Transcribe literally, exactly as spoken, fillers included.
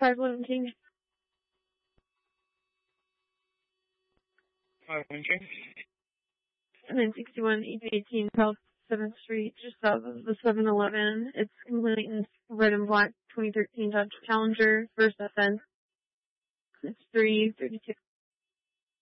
five eleven King. five eleven King. nine sixty-one East eighteen South seventh Street, just south of the seven eleven. It's complete in red and black twenty thirteen Dodge Challenger, first offense. It's three thirty-six